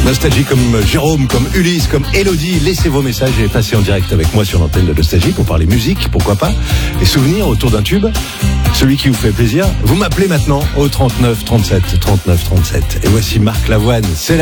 Nostalgie comme Jérôme, comme Ulysse, comme Elodie, laissez vos messages et passez en direct avec moi sur l'antenne de Nostalgie pour parler musique, pourquoi pas, et souvenirs autour d'un tube, celui qui vous fait plaisir. Vous m'appelez maintenant au 39 37 39 37. Et voici Marc Lavoine, c'est